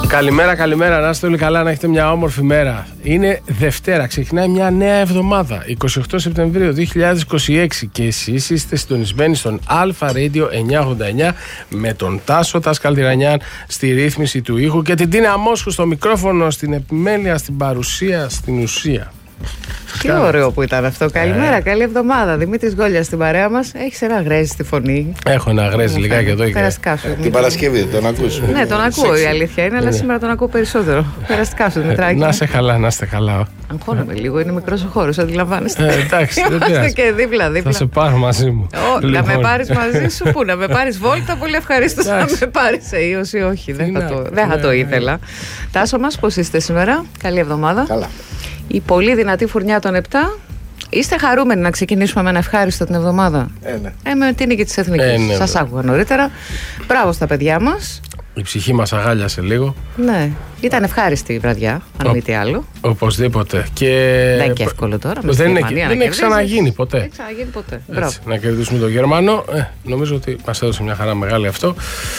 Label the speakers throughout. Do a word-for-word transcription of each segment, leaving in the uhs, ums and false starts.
Speaker 1: Καλημέρα, καλημέρα. Να είστε όλοι καλά, να έχετε μια όμορφη μέρα. Είναι Δευτέρα, ξεκινάει μια νέα εβδομάδα, εικοστή ογδόη Σεπτεμβρίου δύο χιλιάδες είκοσι έξι, και εσείς είστε συντονισμένοι στον Αλφα Radio εννιακόσια ογδόντα εννιά με τον Τάσο Τασκαλτηρανιάν στη ρύθμιση του ήχου και την Τίνα Μόσχου στο μικρόφωνο, στην επιμέλεια, στην παρουσία, στην ουσία.
Speaker 2: Τι ωραίο που ήταν αυτό. Καλημέρα, ε. καλή εβδομάδα. Δημήτρης Γκόλιας στην παρέα μας. Έχεις ένα γρέζι στη φωνή.
Speaker 1: Έχω ένα γρέζι λιγάκι εδώ.
Speaker 2: Περαστικά σου.
Speaker 3: Την Παρασκευή τον ακούς.
Speaker 2: Ναι, τον ακούω, η αλήθεια είναι, αλλά σήμερα τον ακούω περισσότερο. Περαστικά σου, Δημητράκη.
Speaker 1: Να σε καλά, να είστε καλά.
Speaker 2: Αγχώνομαι λίγο, είναι μικρός ο χώρος, αντιλαμβάνεστε.
Speaker 1: Ε, εντάξει, δεν
Speaker 2: είμαστε και δίπλα-δίπλα.
Speaker 1: Θα σε πάρω μαζί μου.
Speaker 2: Oh, λοιπόν. Να με πάρεις μαζί σου, πού να με πάρεις βόλτα, πολύ ευχαρίστως να με πάρεις σε ίος ή όχι. Δεν θα το, δεν θα το ήθελα. Τάσο μας, πώς είστε σήμερα? Καλή εβδομάδα.
Speaker 3: Καλά.
Speaker 2: Η πολύ δυνατή φουρνιά των επτά. Είστε χαρούμενοι να ξεκινήσουμε με ένα ευχάριστο την εβδομάδα?
Speaker 3: Ε, ναι.
Speaker 2: Ε, με την νίκη της Εθνικής.
Speaker 1: Ε, ναι,
Speaker 2: σας άκουγα νωρίτερα. Μπράβο στα παιδιά μας.
Speaker 1: Η ψυχή μας αγάλιασε λίγο.
Speaker 2: Ναι, ήταν ευχάριστη η βραδιά, αν
Speaker 1: Ο,
Speaker 2: μη τι άλλο.
Speaker 1: Οπωσδήποτε. Και...
Speaker 2: Δεν είναι και εύκολο τώρα. Με
Speaker 1: δεν
Speaker 2: είναι,
Speaker 1: δεν έχει ξαναγίνει ποτέ.
Speaker 2: Δεν έχει ξαναγίνει ποτέ.
Speaker 1: Έτσι, να κερδίσουμε τον Γερμανό. Ε, νομίζω ότι μας έδωσε μια χαρά μεγάλη αυτό.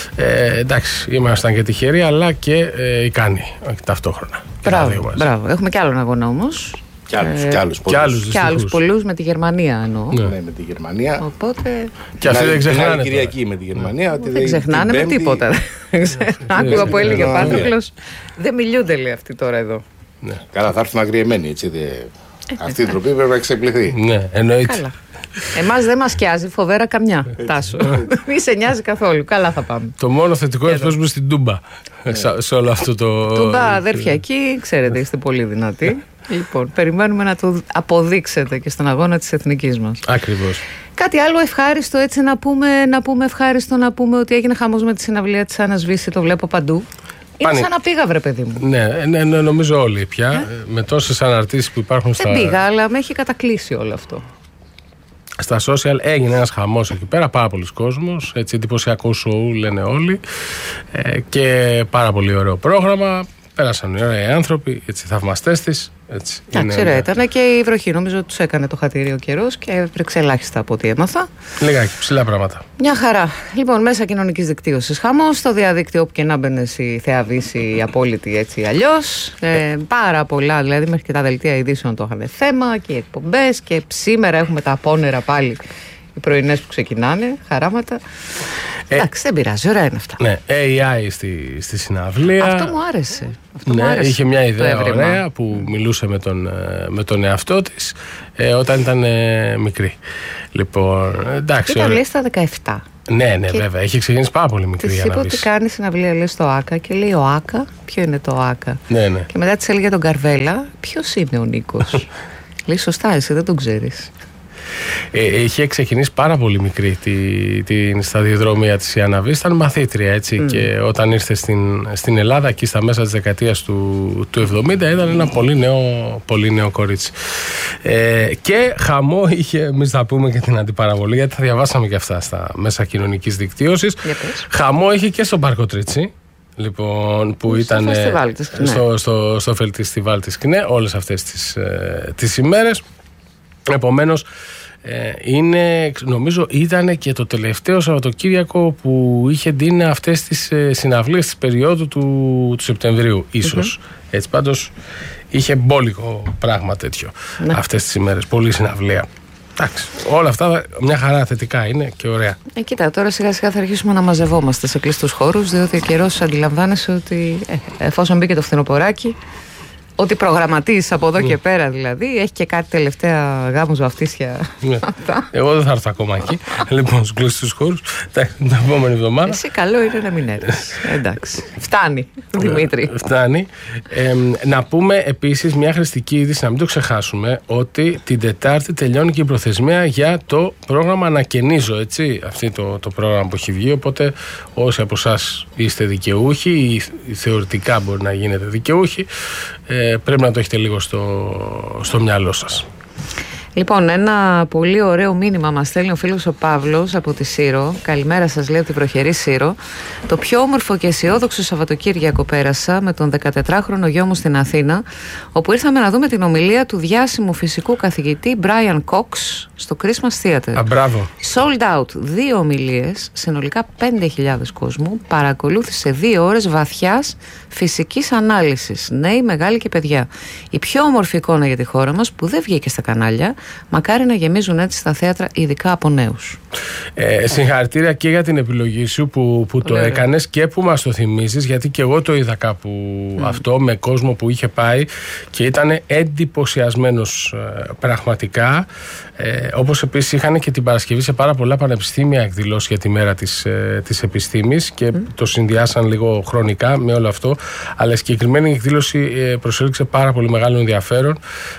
Speaker 1: Ε, εντάξει, ήμασταν και τυχεροί, αλλά και ε, ικανοί ταυτόχρονα.
Speaker 2: Μπράβο, μπράβο. Έχουμε κι άλλον αγώνα όμως.
Speaker 3: Κι άλλους,
Speaker 2: ε,
Speaker 3: κι άλλους πολλούς.
Speaker 1: Κι άλλους,
Speaker 2: κι άλλους πολλούς με τη Γερμανία εννοώ.
Speaker 3: Ναι, ναι, με τη Γερμανία.
Speaker 2: Οπότε.
Speaker 1: Και αυτοί δεν ξεχνάνε.
Speaker 3: Την Κυριακή με τη Γερμανία.
Speaker 2: Δεν, δεν ξεχνάνε με τίποτα. Άκουγα που έλεγε ο Πάτροκλος. Δεν μιλούνται, λέει, αυτοί τώρα εδώ.
Speaker 3: Καλά, θα έρθουν αγριεμένοι, έτσι. Αυτή η τροπή πρέπει να ξεπληθεί.
Speaker 1: Ναι, εννοείται.
Speaker 2: Εμάς δεν μας σκιάζει φοβέρα καμιά, Τάσο. Μη σε νοιάζει καθόλου. Καλά θα πάμε.
Speaker 1: Το μόνο θετικό είναι αυτό που στην Τούμπα. Σε όλο αυτό το.
Speaker 2: Τούμπα, αδέρφια, εκεί ξέρετε, είστε πολύ δυνατοί. Λοιπόν, περιμένουμε να το αποδείξετε και στον αγώνα της Εθνικής μας.
Speaker 1: Ακριβώς.
Speaker 2: Κάτι άλλο ευχάριστο, έτσι να πούμε, να πούμε ευχάριστο, να πούμε ότι έγινε χαμός με τη συναυλία της Άννας Βύση, το βλέπω παντού. Είναι σαν να πήγα, βρε παιδί μου.
Speaker 1: Ναι, ναι, ναι, νομίζω όλοι πια. Ε? Με τόσες αναρτήσεις που υπάρχουν στα.
Speaker 2: Δεν πήγα, αλλά με έχει κατακλείσει όλο αυτό.
Speaker 1: Στα social έγινε ένας χαμός εκεί πέρα, πάρα πολλοί κόσμος, έτσι, εντυπωσιακό σοου λένε όλοι, ε, και πάρα πολύ ωραίο πρόγραμμα. Πέρασαν οι ωραίοι άνθρωποι, έτσι, θαυμαστές της.
Speaker 2: Εντάξει, ωραία ήταν, και η βροχή νομίζω τους έκανε το χατήρι ο καιρός και έπρεξε ελάχιστα από ό,τι έμαθα.
Speaker 1: Λιγάκι, ψηλά πράγματα.
Speaker 2: Μια χαρά. Λοιπόν, μέσα κοινωνικής δικτύωσης χαμός, στο διαδίκτυο όπου και να μπαίνεις, η Θεά Βύση, η απόλυτη έτσι αλλιώς. Ε, πάρα πολλά, δηλαδή μέχρι και τα δελτία ειδήσεων το είχαν θέμα και οι εκπομπές, και σήμερα έχουμε τα απόνερα πάλι. Οι πρωινές που ξεκινάνε, χαράματα. Ε, Εντάξει, δεν πειράζει, ωραία είναι αυτά.
Speaker 1: Ναι, έι άι στη, στη συναυλία.
Speaker 2: Αυτό μου άρεσε. Αυτό
Speaker 1: ναι,
Speaker 2: μου άρεσε.
Speaker 1: Είχε μια ιδέα ωραία που μιλούσε με τον, με τον εαυτό της ε, όταν ήταν ε, μικρή. Λοιπόν, εντάξει.
Speaker 2: Ήταν λέει στα δεκαεπτά.
Speaker 1: Ναι, ναι, και βέβαια. Είχε ξεκινήσει πάρα πολύ μικρή.
Speaker 2: Της είπα ότι κάνει συναυλία, λέει, στο ΆΚΑ, και λέει ο ΆΚΑ, ποιο είναι το ΆΚΑ.
Speaker 1: Ναι, ναι.
Speaker 2: Και μετά της έλεγε τον Καρβέλα, ποιος είναι ο Νίκος. Λέει, σωστά, εσύ δεν τον ξέρεις.
Speaker 1: Ε, είχε ξεκινήσει πάρα πολύ μικρή την τη σταδιοδρομία της η Άννα Βύση, ήταν μαθήτρια, έτσι, mm. και όταν ήρθε στην, στην Ελλάδα εκεί στα μέσα της δεκαετίας του, του εβδομήντα ήταν ένα πολύ νέο, πολύ νέο κορίτσι. Ε, και χαμό είχε, εμείς θα πούμε και την αντιπαραβολή, γιατί θα διαβάσαμε και αυτά στα μέσα κοινωνικής δικτύωσης. Χαμό είχε και στον Παρκοτρίτσι. Λοιπόν, που
Speaker 2: στο
Speaker 1: ήταν
Speaker 2: φεστιβάλ της ΚΝΕ.
Speaker 1: στο, στο, στο φεστιβάλ της ΚΝΕ όλες αυτές τις, ε, τις ημέρες. Επομένως, ε, είναι, νομίζω ήταν και το τελευταίο Σαββατοκύριακο που είχε ντύνει αυτές τις ε, συναυλίες της περίοδου του, του Σεπτεμβρίου, ίσως. Mm-hmm. Έτσι, πάντως είχε μπόλικο πράγμα τέτοιο, ναι, αυτές τις ημέρες, πολύ συναυλία. Εντάξει, όλα αυτά μια χαρά θετικά είναι και ωραία. Ε,
Speaker 2: κοίτα, τώρα σιγά σιγά θα αρχίσουμε να μαζευόμαστε σε κλειστούς χώρους, διότι ο καιρός αντιλαμβάνεσαι ότι ε, εφόσον μπήκε το φθινοποράκι, ότι προγραμματίζεις από εδώ mm. και πέρα, δηλαδή. Έχει και κάτι τελευταία γάμους, βαφτίσια.
Speaker 1: Ναι. Εγώ δεν θα έρθω ακόμα εκεί. Λοιπόν, στους κλειστούς χώρους την επόμενη εβδομάδα.
Speaker 2: Εσύ καλό είναι να μην έρθεις. Εντάξει. Φτάνει, Δημήτρη.
Speaker 1: Φτάνει. Ε, να πούμε επίσης μια χρηστική είδηση, να μην το ξεχάσουμε, ότι την Τετάρτη τελειώνει και η προθεσμία για το πρόγραμμα Ανακαινίζω, έτσι. Αυτό το, το πρόγραμμα που έχει βγει. Οπότε, όσοι από εσάς είστε δικαιούχοι ή θεωρητικά μπορεί να γίνετε δικαιούχοι, ε, πρέπει να το έχετε λίγο στο, στο μυαλό σας.
Speaker 2: Λοιπόν, ένα πολύ ωραίο μήνυμα μας στέλνει ο φίλος ο Παύλος από τη Σύρο. Καλημέρα σας, λέει, από την προχερή Σύρο. Το πιο όμορφο και αισιόδοξο Σαββατοκύριακο πέρασα με τον δεκατετράχρονο γιο μου στην Αθήνα, όπου ήρθαμε να δούμε την ομιλία του διάσημου φυσικού καθηγητή Brian Cox στο Christmas Theater.
Speaker 1: Α, μπράβο.
Speaker 2: Sold out, δύο ομιλίες, συνολικά πέντε χιλιάδες κόσμου, παρακολούθησε δύο ώρες βαθιάς φυσικής ανάλυσης, νέοι, μεγάλοι και παιδιά. Η πιο όμορφη εικόνα για τη χώρα μας που δεν βγήκε στα κανάλια, μακάρι να γεμίζουν έτσι στα θέατρα, ειδικά από νέους.
Speaker 1: Ε, συγχαρητήρια και για την επιλογή σου που, που το έκανες και που μας το θυμίζεις, γιατί και εγώ το είδα κάπου mm. αυτό με κόσμο που είχε πάει και ήταν εντυπωσιασμένος ε, πραγματικά. Ε, όπως επίσης είχαν και την Παρασκευή σε πάρα πολλά πανεπιστήμια εκδηλώσεις για τη μέρα της, ε, της επιστήμης και mm. το συνδυάσαν λίγο χρονικά με όλο αυτό, αλλά η συγκεκριμένη εκδήλωση ε, προσέλκυσε πάρα πολύ μεγάλο ενδιαφέρον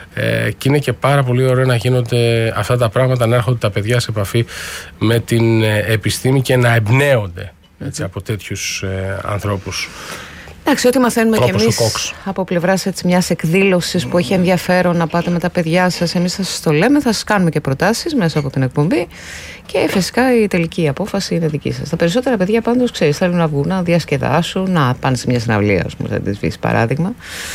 Speaker 1: ε, και είναι και πάρα πολύ ωραίο να γίνονται αυτά τα πράγματα, να έρχονται τα παιδιά σε επαφή με την ε, επιστήμη και να εμπνέονται έτσι, mm. από τέτοιους ε, ανθρώπους.
Speaker 2: Εντάξει, ό,τι μαθαίνουμε κι εμείς από πλευράς μιας εκδήλωσης που έχει ενδιαφέρον να πάτε με τα παιδιά σας, εμείς θα σας το λέμε, θα σας κάνουμε και προτάσεις μέσα από την εκπομπή και φυσικά η τελική απόφαση είναι δική σας. Τα περισσότερα παιδιά πάντως, ξέρεις, θέλουν να βγουν, να διασκεδάσουν, να πάνε σε μια συναυλία, ας πούμε, θα τη σβήσει παράδειγμα.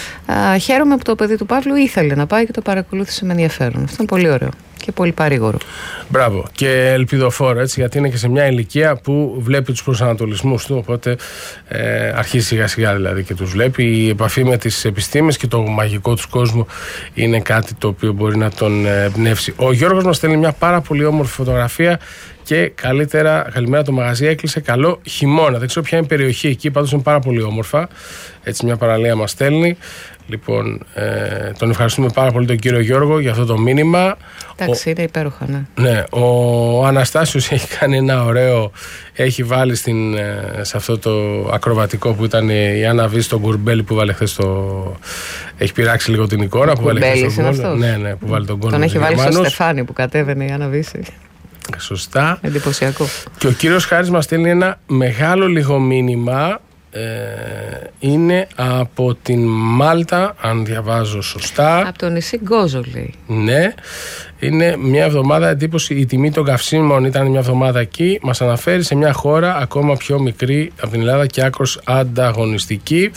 Speaker 2: Α, χαίρομαι που το παιδί του Παύλου ήθελε να πάει και το παρακολούθησε με ενδιαφέρον. Αυτό είναι πολύ ωραίο και πολύ παρήγορο.
Speaker 1: Μπράβο και ελπιδοφόρο, έτσι, γιατί είναι και σε μια ηλικία που βλέπει τους προσανατολισμούς του, οπότε ε, αρχίζει σιγά σιγά δηλαδή και τους βλέπει. Η επαφή με τις επιστήμες και το μαγικό τους κόσμο είναι κάτι το οποίο μπορεί να τον εμπνεύσει. Ο Γιώργος μας στέλνει μια πάρα πολύ όμορφη φωτογραφία και καλύτερα, καλημέρα, το μαγαζί έκλεισε, καλό χειμώνα. Δεν ξέρω ποια είναι η περιοχή εκεί, πάντως είναι πάρα πολύ όμορφα. Έτσι μια παραλία μας στέλνει. Λοιπόν, ε, τον ευχαριστούμε πάρα πολύ τον κύριο Γιώργο για αυτό το μήνυμα.
Speaker 2: Εντάξει, είναι υπέροχα, ναι.
Speaker 1: Ναι, ο Αναστάσιος έχει κάνει ένα ωραίο, έχει βάλει στην, σε αυτό το ακροβατικό που ήταν η Άννα Βύση, τον Κουρμπέλη που βάλε χθες το... Έχει πειράξει λίγο την εικόνα. Ο
Speaker 2: Κουρμπέλης είναι αυτός.
Speaker 1: Ναι, ναι, που βάλει τον κόλλο.
Speaker 2: Τον έχει βάλει στο στεφάνι που κατέβαινε η Άννα Βύση.
Speaker 1: Σωστά.
Speaker 2: Εντυπωσιακό.
Speaker 1: Και ο κύριος Χάρης μας στέλνει ένα μεγάλο λίγο μήνυμα. Ε, είναι από την Μάλτα, αν διαβάζω σωστά.
Speaker 2: Από το νησί Γκόζο, λέει.
Speaker 1: Ναι, είναι μια εβδομάδα εντύπωση. Η τιμή των καυσίμων ήταν μια εβδομάδα εκεί. Μας αναφέρει σε μια χώρα ακόμα πιο μικρή από την Ελλάδα και άκρως ανταγωνιστική.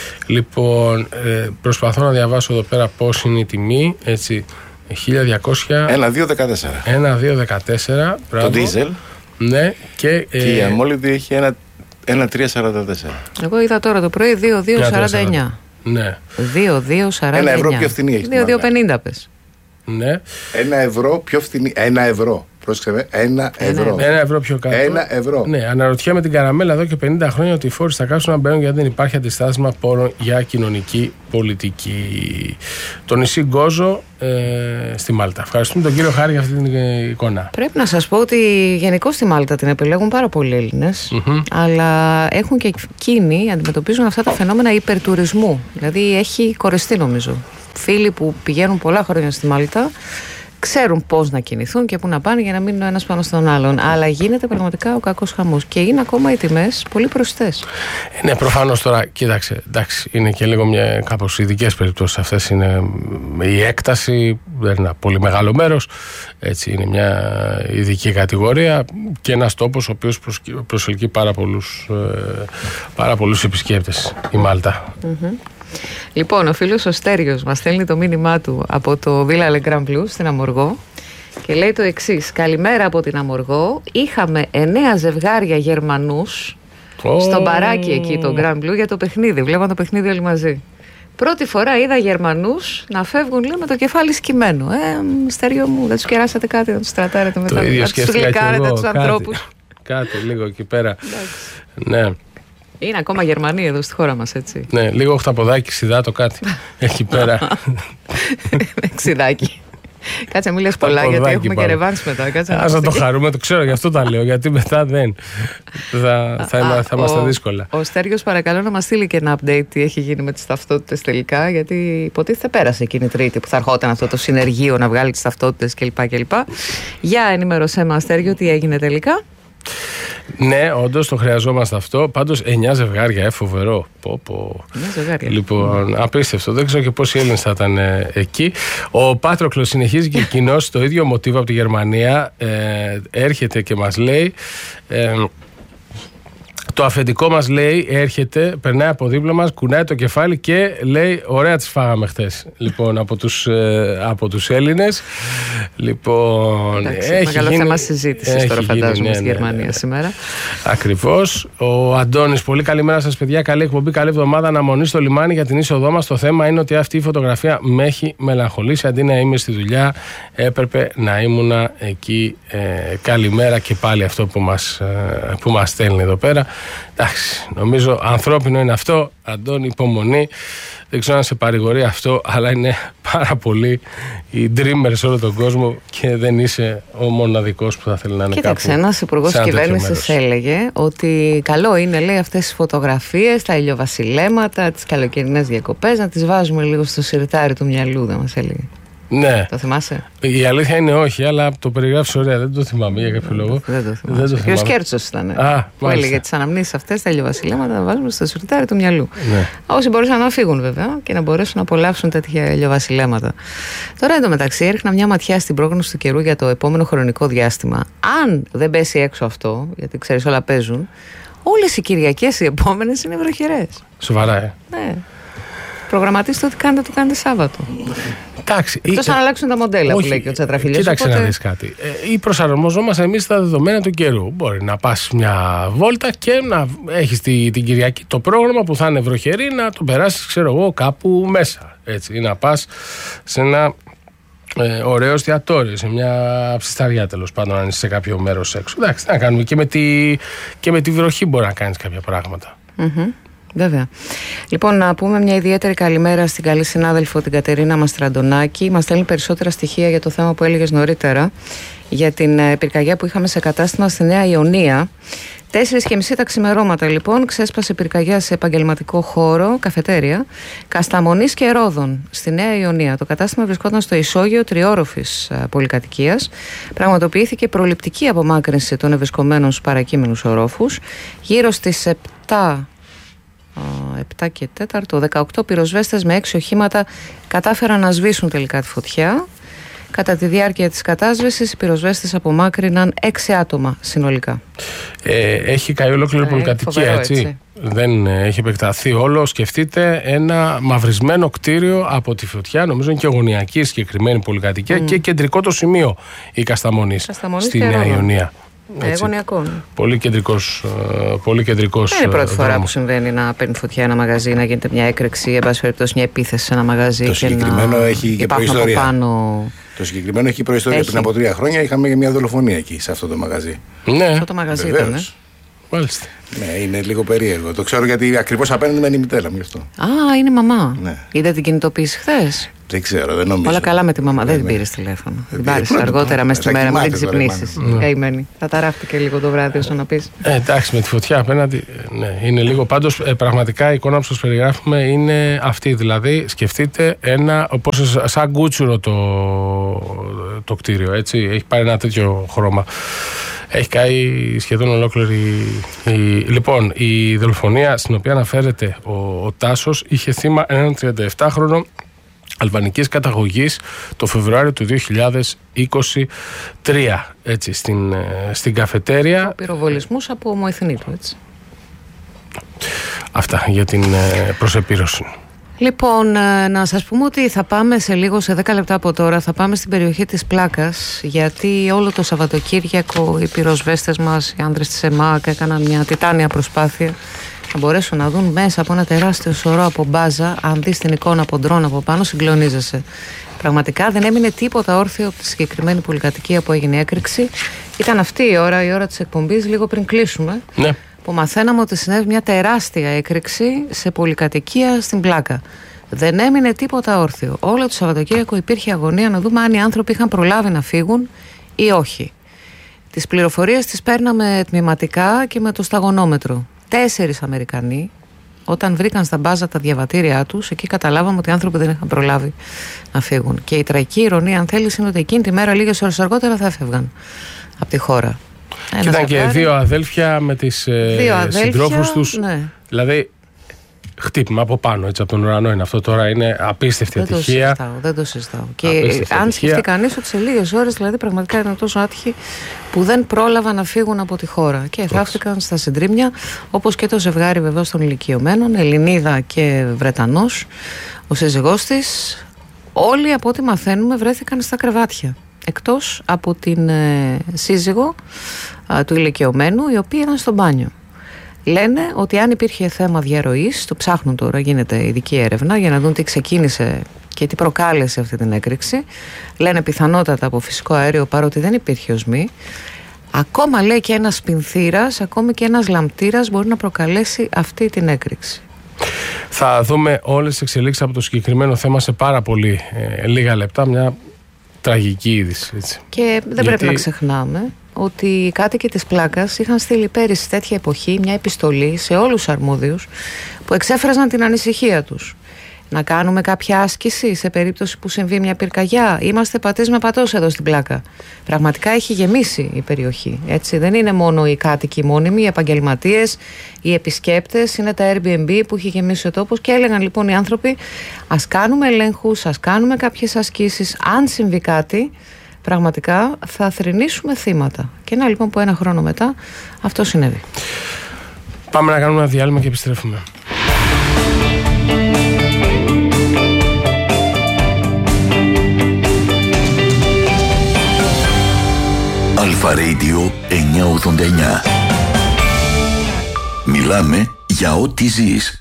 Speaker 1: Λοιπόν, ε, προσπαθώ να διαβάσω εδώ πέρα πώς είναι η τιμή. Έτσι, χίλια διακόσια.
Speaker 3: ένα δύο δεκατέσσερα.
Speaker 1: ένα δύο δεκατέσσερα.
Speaker 3: Το δίζελ.
Speaker 1: Ναι, και,
Speaker 3: και ε, η αμόλυντη έχει ένα. ένα τρία σαράντα τέσσερα.
Speaker 2: Εγώ είδα τώρα το πρωί δύο δύο σαράντα εννιά.
Speaker 1: Ναι.
Speaker 2: δύο δύο σαράντα εννιά.
Speaker 3: Ένα ευρώ πιο φθηνή έχει.
Speaker 2: δύο δύο πενήντα πες.
Speaker 1: Ναι.
Speaker 3: Ένα ευρώ πιο φθηνή. Ένα ευρώ. Πρόσεξε με. Ένα ευρώ.
Speaker 1: Ένα ευρώ πιο κάτω.
Speaker 3: Ένα ευρώ.
Speaker 1: Ναι, αναρωτιέμαι την καραμέλα εδώ και πενήντα χρόνια ότι οι φόροι στα καύσιμα μπαίνουν γιατί δεν υπάρχει αντιστάσμα πόρων για κοινωνική πολιτική. Το νησί Γκόζο ε, στη Μάλτα. Ευχαριστούμε τον κύριο Χάρη για αυτή την εικόνα.
Speaker 2: Πρέπει να σας πω ότι γενικώς στη Μάλτα την επιλέγουν πάρα πολλοί Έλληνες, mm-hmm. αλλά έχουν και εκείνοι, αντιμετωπίζουν αυτά τα φαινόμενα υπερτουρισμού. Δηλαδή έχει κορεστεί νομίζω. Φίλοι που πηγαίνουν πολλά χρόνια στη Μάλτα ξέρουν πώς να κινηθούν και πού να πάνε για να μείνουν ο ένας πάνω στον άλλον. Αλλά γίνεται πραγματικά ο κακός χαμός. Και είναι ακόμα οι τιμές πολύ προσιτές.
Speaker 1: Ναι, προφανώς τώρα, κοίταξε, εντάξει, είναι και λίγο μια κάπως ειδικές περιπτώσεις αυτές. Είναι η έκταση, δεν είναι ένα πολύ μεγάλο μέρος. Έτσι, είναι μια ειδική κατηγορία και ένας τόπος ο οποίος προσελκύει πάρα πολλούς, πάρα πολλούς επισκέπτες, η Μάλτα.
Speaker 2: Mm-hmm. Λοιπόν, ο φίλος ο Στέριος μας στέλνει το μήνυμά του από το Villa Le Grand Blue στην Αμοργό και λέει το εξής: καλημέρα από την Αμοργό. Είχαμε εννέα ζευγάρια Γερμανούς oh. στο μπαράκι εκεί, το Grand Blue, για το παιχνίδι. Βλέπαν το παιχνίδι όλοι μαζί. Πρώτη φορά είδα Γερμανούς να φεύγουν, λέει, με το κεφάλι σκυμμένο. Ε, Στέριο μου, δεν τους κεράσατε κάτι, να τους στρατάρετε μετά, να τους γλυκάρετε τους ανθρώπους.
Speaker 1: Κάτι λίγο εκεί πέρα. Ναι.
Speaker 2: Είναι ακόμα Γερμανοί εδώ στη χώρα μας, έτσι.
Speaker 1: Ναι, λίγο οχταποδάκι, ξιδάτο κάτι. Εκεί πέρα.
Speaker 2: Ξιδάκι. Κάτσε να μην λες πολλά, γιατί έχουμε και ρεβάνς μετά.
Speaker 1: Ας να το χαρούμε, το ξέρω, γι' αυτό τα λέω. Γιατί μετά δεν. Θα, θα, Α, θα είμαστε
Speaker 2: ο,
Speaker 1: δύσκολα.
Speaker 2: Ο Στέργιος παρακαλώ να μας στείλει και ένα update τι έχει γίνει με τις ταυτότητες τελικά. Γιατί υποτίθεται πέρασε εκείνη η Τρίτη που θα ερχόταν αυτό το συνεργείο να βγάλει τις ταυτότητες κλπ. κλπ. Για ενημερωσέ μας, Στέργιο, τι έγινε τελικά.
Speaker 1: Ναι, όντως το χρειαζόμαστε αυτό. Πάντως εννιά ζευγάρια, ε, φοβερό. Πω, πω.
Speaker 2: εννιά ζευγάρια.
Speaker 1: Λοιπόν, απίστευτο. Δεν ξέρω και πόσοι Έλληνες θα ήταν ε, εκεί. Ο Πάτροκλος συνεχίζει και εκείνος το ίδιο μοτίβο από τη Γερμανία. Ε, έρχεται και μας λέει. Ε, Το αφεντικό μας λέει, έρχεται, περνάει από δίπλα μας, κουνάει το κεφάλι και λέει: ωραία, τις φάγαμε χτες. Λοιπόν, από τους, ε, από τους Έλληνες. Λοιπόν,
Speaker 2: εντάξει,
Speaker 1: έχει
Speaker 2: μεγάλο
Speaker 1: γίνει,
Speaker 2: θέμα συζήτησης τώρα,
Speaker 1: γίνει,
Speaker 2: φαντάζομαι,
Speaker 1: ναι,
Speaker 2: στη
Speaker 1: ναι,
Speaker 2: Γερμανία
Speaker 1: ναι.
Speaker 2: σήμερα.
Speaker 1: Ακριβώς. Ο Αντώνης, πολύ καλημέρα σας, παιδιά. Καλή εκπομπή, καλή εβδομάδα. Αναμονή στο λιμάνι για την είσοδό μας. Το θέμα είναι ότι αυτή η φωτογραφία με έχει μελαγχολήσει. Αντί να είμαι στη δουλειά, έπρεπε να ήμουν εκεί. Ε, καλημέρα και πάλι αυτό που μας, ε, που μας στέλνει εδώ πέρα. Εντάξει, νομίζω ανθρώπινο είναι αυτό. Αντώνη, υπομονή. Δεν ξέρω αν σε παρηγορεί αυτό, αλλά είναι πάρα πολύ οι dreamers σε όλο τον κόσμο και δεν είσαι ο μοναδικός που θα θέλει να είναι.
Speaker 2: Κοίταξε,
Speaker 1: κάπου.
Speaker 2: ένας υπουργός της κυβέρνησης έλεγε ότι καλό είναι, λέει, αυτές τις φωτογραφίες, τα ηλιοβασιλέματα, τις καλοκαιρινές διακοπές, να τις βάζουμε λίγο στο σιρτάρι του μυαλού, δεν μας έλεγε.
Speaker 1: Ναι.
Speaker 2: Το θυμάσαι?
Speaker 1: Η αλήθεια είναι όχι, αλλά το περιγράφεις ωραία. Δεν το θυμάμαι για κάποιο λόγο.
Speaker 2: Δεν το θυμάμαι. Και ο Σκέρτσος ήταν.
Speaker 1: Α,
Speaker 2: που έλεγε τις αναμνήσεις αυτές, τα ηλιοβασιλέματα, να βάζουμε στο σιρτάρι του μυαλού.
Speaker 1: Ναι.
Speaker 2: Όσοι μπορούσαν να φύγουν βέβαια και να μπορέσουν να απολαύσουν τέτοια ηλιοβασιλέματα. Τώρα εντωμεταξύ έριχνα μια ματιά στην πρόγνωση του καιρού για το επόμενο χρονικό διάστημα. Αν δεν πέσει έξω αυτό, γιατί ξέρεις όλα παίζουν, όλες οι Κυριακές οι επόμενες είναι βροχερές.
Speaker 1: Σοβαρά, ε.
Speaker 2: Ναι. Προγραμματίστε ότι κάνετε, το κάνετε Σάββατο.
Speaker 1: Εντάξει.
Speaker 2: Εκτός αν αλλάξουν τα μοντέλα,
Speaker 1: όχι,
Speaker 2: που λέει και ο Τσατραφυλιάς.
Speaker 1: Κοίταξε
Speaker 2: οπότε...
Speaker 1: να δεις κάτι. Ε, ή προσαρμοζόμαστε εμείς στα δεδομένα του καιρού. Μπορεί να πας μια βόλτα και να έχεις τη, την Κυριακή το πρόγραμμα που θα είναι βροχερή, να το περάσεις, ξέρω εγώ, κάπου μέσα. Έτσι, ή να πας σε ένα ε, ωραίο εστιατόριο, σε μια ψισταριά τέλος πάντων, αν είσαι σε κάποιο μέρος έξω. Εντάξει, να κάνουμε και με τη, και με τη βροχή μπορεί να κάνεις κάποια πράγματα.
Speaker 2: Mm-hmm. Βέβαια. Λοιπόν, να πούμε μια ιδιαίτερη καλημέρα στην καλή συνάδελφο την Κατερίνα Μαστραντονάκη. Μας στέλνει περισσότερα στοιχεία για το θέμα που έλεγες νωρίτερα, για την πυρκαγιά που είχαμε σε κατάστημα στη Νέα Ιωνία. Τέσσερις και μισή τα ξημερώματα, λοιπόν, ξέσπασε πυρκαγιά σε επαγγελματικό χώρο, καφετέρια, Κασταμονής και Ρόδων, στη Νέα Ιωνία. Το κατάστημα βρισκόταν στο ισόγειο τριόροφης πολυκατοικίας. Πραγματοποιήθηκε προληπτική απομάκρυνση των ευρισκομένων στους παρακείμενους ορόφους. Γύρω στις επτά. επτά και τέταρτο, δεκαοκτώ πυροσβέστες με έξι οχήματα κατάφεραν να σβήσουν τελικά τη φωτιά. Κατά τη διάρκεια της κατάσβεσης οι πυροσβέστες απομάκρυναν έξι άτομα συνολικά.
Speaker 1: Ε, έχει καεί ολόκληρη
Speaker 2: ε,
Speaker 1: πολυκατοικία,
Speaker 2: φοβερό,
Speaker 1: έτσι.
Speaker 2: έτσι.
Speaker 1: Δεν έχει επεκταθεί όλο. Σκεφτείτε ένα μαυρισμένο κτίριο από τη φωτιά, νομίζω είναι και γωνιακή συγκεκριμένη πολυκατοικία mm. και κεντρικό το σημείο η Κασταμονής στη Νέα Ιωνία.
Speaker 2: Γωνιακό.
Speaker 1: Πολύ κεντρικός, πολύ κεντρικός.
Speaker 2: Δεν είναι η πρώτη
Speaker 1: δρόμος.
Speaker 2: φορά που συμβαίνει να παίρνει φωτιά ένα μαγαζί, να γίνεται μια έκρηξη, εν πάση περιπτώσει μια επίθεση σε ένα μαγαζί.
Speaker 3: Το
Speaker 2: και
Speaker 3: συγκεκριμένο
Speaker 2: να
Speaker 3: έχει και προϊστορία.
Speaker 2: Πάνω...
Speaker 3: Το συγκεκριμένο έχει προϊστορία. Έχει. Πριν από τρία χρόνια είχαμε και μια δολοφονία εκεί, σε αυτό το μαγαζί.
Speaker 1: Ναι,
Speaker 2: αυτό το μαγαζί
Speaker 3: Βεβαίως.
Speaker 2: ήταν. Ε?
Speaker 1: Μάλιστα.
Speaker 3: Ναι, είναι λίγο περίεργο. Το ξέρω γιατί ακριβώς απέναντι με είναι η μητέρα μου γι' αυτό.
Speaker 2: Α, είναι η μαμά.
Speaker 3: Ναι.
Speaker 2: Είδε την κινητοποίηση χθες?
Speaker 3: Δεν ξέρω, δεν νομίζω.
Speaker 2: Όλα καλά με τη μαμά.
Speaker 3: Ναι,
Speaker 2: δεν την
Speaker 3: ναι.
Speaker 2: πήρε τηλέφωνο.
Speaker 3: Δεν
Speaker 2: Την πάρει αργότερα μέσα στη μέρα, μην την ξυπνήσει. Καημένη. Θα ταράχτηκε λίγο το βράδυ, όσο να πει.
Speaker 1: Ε, εντάξει, με τη φωτιά απέναντι. Ναι, είναι λίγο. Πάντως, ε, πραγματικά η εικόνα που σας περιγράφουμε είναι αυτή. Δηλαδή, σκεφτείτε ένα. Όπως σαν κούτσουρο το, το κτίριο, έτσι. Έχει πάρει ένα τέτοιο χρώμα. Έχει καεί σχεδόν ολόκληρη. Η... Λοιπόν, η δολοφονία στην οποία αναφέρεται ο, ο Τάσος είχε θύμα έναν τριανταεπτάχρονο αλβανικής καταγωγής το Φεβρουάριο του δύο χιλιάδες είκοσι τρία, έτσι, στην, στην καφετέρια.
Speaker 2: Πυροβολισμούς από ομοεθνή του, έτσι.
Speaker 1: Αυτά για την προσεπίρωση.
Speaker 2: Λοιπόν, να σας πούμε ότι θα πάμε σε λίγο, σε δέκα λεπτά από τώρα, θα πάμε στην περιοχή της Πλάκας, γιατί όλο το Σαββατοκύριακο οι πυροσβέστες μας, οι άνδρες της ΕΜΑΚ, έκαναν μια τιτάνια προσπάθεια να μπορέσουν να δουν μέσα από ένα τεράστιο σωρό από μπάζα. Αν δεις την εικόνα από ντρόν από πάνω, συγκλονίζεσαι. Πραγματικά δεν έμεινε τίποτα όρθιο από τη συγκεκριμένη πολυκατοικία που έγινε έκρηξη. Ήταν αυτή η ώρα, η ώρα της εκπομπής, λίγο πριν κλείσουμε.
Speaker 1: Ναι.
Speaker 2: Που μαθαίναμε ότι συνέβη μια τεράστια έκρηξη σε πολυκατοικία στην Πλάκα. Δεν έμεινε τίποτα όρθιο. Όλο το Σαββατοκύριακο υπήρχε αγωνία να δούμε αν οι άνθρωποι είχαν προλάβει να φύγουν ή όχι. Τις πληροφορίες τις παίρναμε τμηματικά και με το σταγονόμετρο. Τέσσερις Αμερικανοί, όταν βρήκαν στα μπάζα τα διαβατήριά τους, εκεί καταλάβαμε ότι οι άνθρωποι δεν είχαν προλάβει να φύγουν. Και η τραγική ηρωνία, αν θέλεις, είναι ότι εκείνη τη μέρα, λίγες ώρες αργότερα, θα έφευγαν από τη χώρα.
Speaker 1: Και ήταν και δύο αδέλφια με τις ε, συντρόφους τους. Ναι. Δηλαδή, χτύπημα από πάνω, έτσι, από τον ουρανό είναι αυτό τώρα. Είναι απίστευτη
Speaker 2: δεν
Speaker 1: ατυχία.
Speaker 2: Το συζητάω, δεν το συζητάω. Και απίστευτη αν σκεφτεί κανείς ότι σε λίγες ώρες, δηλαδή, πραγματικά ήταν τόσο άτυχοι που δεν πρόλαβαν να φύγουν από τη χώρα. Και θαύτηκαν στα συντρίμμια, όπως και το ζευγάρι βεβαίως των ηλικιωμένων, Ελληνίδα και Βρετανός, ο σύζυγός της. Όλοι, από ό,τι μαθαίνουμε, βρέθηκαν στα κρεβάτια. Εκτός από την ε, σύζυγο α, του ηλικιωμένου, η οποία ήταν στο μπάνιο. Λένε ότι αν υπήρχε θέμα διαρροής, το ψάχνουν τώρα, γίνεται ειδική έρευνα για να δουν τι ξεκίνησε και τι προκάλεσε αυτή την έκρηξη. Λένε πιθανότατα από φυσικό αέριο, παρότι δεν υπήρχε οσμή. Ακόμα, λέει, και ένας πινθύρας, ακόμη και ένας λαμπτήρας μπορεί να προκαλέσει αυτή την έκρηξη.
Speaker 1: Θα δούμε όλες τις εξελίξεις από το συγκεκριμένο θέμα σε πάρα πολύ ε, λίγα λεπτά. Μια τραγική είδηση, έτσι.
Speaker 2: Και δεν Γιατί... πρέπει να ξεχνάμε ότι οι κάτοικοι της Πλάκας είχαν στείλει πέρυσι τέτοια εποχή μια επιστολή σε όλους τους αρμόδιους που εξέφραζαν την ανησυχία τους. Να κάνουμε κάποια άσκηση σε περίπτωση που συμβεί μια πυρκαγιά. Είμαστε πατής με πατός εδώ στην Πλάκα. Πραγματικά έχει γεμίσει η περιοχή. Έτσι. Δεν είναι μόνο οι κάτοικοι μόνιμοι, οι επαγγελματίες, οι επισκέπτες, είναι τα Airbnb που έχει γεμίσει ο τόπος. Και έλεγαν λοιπόν οι άνθρωποι, ας κάνουμε ελέγχους, ας κάνουμε κάποιες ασκήσεις. Αν συμβεί κάτι, πραγματικά θα θρηνήσουμε θύματα. Και να λοιπόν που ένα χρόνο μετά αυτό συνέβη.
Speaker 1: Πάμε να κάνουμε ένα διάλειμμα και επιστρέφουμε.
Speaker 4: Αλφα Radio εννιακόσια ογδόντα εννιά. Μιλάμε για ό,τι ζεις.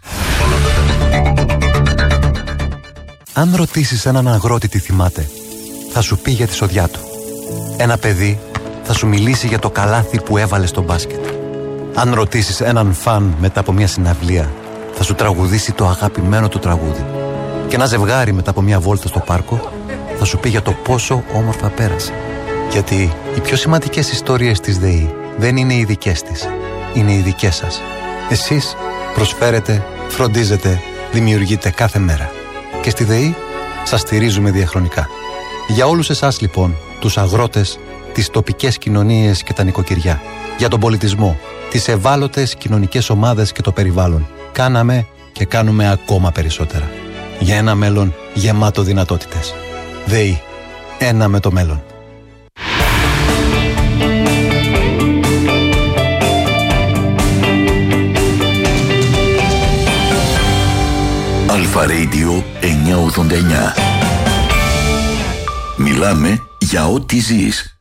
Speaker 5: Αν ρωτήσεις έναν αγρότη τι θυμάται, θα σου πει για τη σοδιά του. Ένα παιδί θα σου μιλήσει για το καλάθι που έβαλε στο μπάσκετ. Αν ρωτήσεις έναν φαν μετά από μια συναυλία, θα σου τραγουδήσει το αγαπημένο του τραγούδι. Και ένα ζευγάρι μετά από μια βόλτα στο πάρκο θα σου πει για το πόσο όμορφα πέρασε. Γιατί οι πιο σημαντικές ιστορίες της ΔΕΗ δεν είναι οι δικές της, είναι οι δικές σας. Εσείς προσφέρετε, φροντίζετε, δημιουργείτε κάθε μέρα. Και στη ΔΕΗ σας στηρίζουμε διαχρονικά. Για όλους εσάς λοιπόν, τους αγρότες, τις τοπικές κοινωνίες και τα νοικοκυριά, για τον πολιτισμό, τις ευάλωτες κοινωνικές ομάδες και το περιβάλλον, κάναμε και κάνουμε ακόμα περισσότερα. Για ένα μέλλον γεμάτο δυνατότητες. ΔΕΗ. Ένα με το μέλλον.
Speaker 4: Αλφα Radio εννιακόσια ογδόντα εννιά. Μιλάμε για ό,τι ζεις.